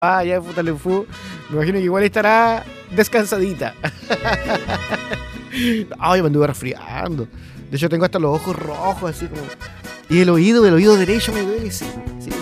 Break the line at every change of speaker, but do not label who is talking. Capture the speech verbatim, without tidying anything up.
Ah, ya puta le fu. Me imagino que igual estará descansadita. Ay, me anduve resfriando. De hecho, tengo hasta los ojos rojos, así como. Y el oído, el oído derecho me duele, sí. Sí,